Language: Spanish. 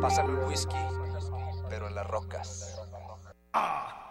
Pásame un whisky, pero en las rocas. Ah.